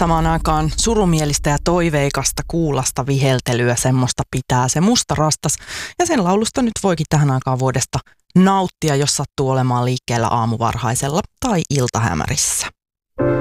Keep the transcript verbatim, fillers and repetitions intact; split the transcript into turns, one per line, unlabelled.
Samaan aikaan surumielistä ja toiveikasta kuulasta viheltelyä, semmoista pitää se Musta rastas. Ja sen laulusta nyt voikin tähän aikaan vuodesta nauttia, jos sattuu olemaan liikkeellä aamuvarhaisella tai iltahämärissä.